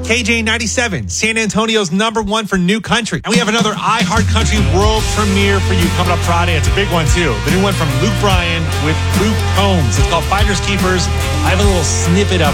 KJ97, San Antonio's #1 for new country. And we have another iHeartCountry world premiere for you coming up Friday. It's a big one, too. The new one from Luke Bryan with Luke Combs. It's called Finders Keepers. I have a little snippet of